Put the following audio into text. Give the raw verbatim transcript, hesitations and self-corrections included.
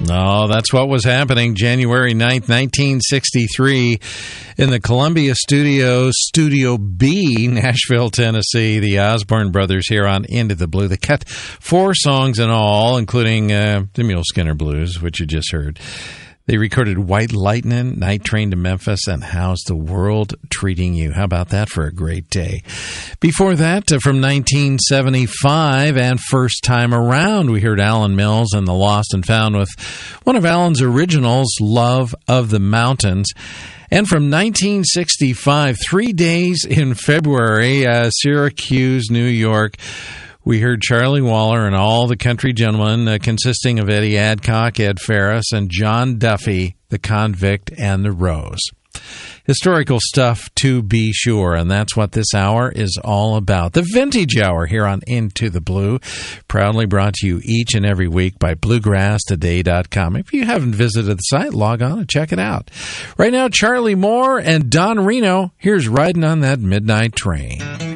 Oh, that's what was happening January ninth, nineteen sixty-three, in the Columbia Studios, Studio B, Nashville, Tennessee. The Osborne Brothers here on Into the Blue. They cut four songs in all, including uh, the Mule Skinner Blues, which you just heard. They recorded White Lightning, Night Train to Memphis, and How's the World Treating You? How about that for a great day? Before that, uh, from nineteen seventy-five and First Time Around, we heard Alan Mills and the Lost and Found with one of Alan's originals, Love of the Mountains. And from nineteen sixty-five, Three Days in February, uh, Syracuse, New York, we heard Charlie Waller and All the Country Gentlemen, uh, consisting of Eddie Adcock, Ed Ferris, and John Duffy, The Convict and the Rose. Historical stuff, to be sure, and that's what this hour is all about. The Vintage Hour here on Into the Blue, proudly brought to you each and every week by bluegrass today dot com. If you haven't visited the site, log on and check it out. Right now, Charlie Moore and Don Reno, here's Riding on That Midnight Train.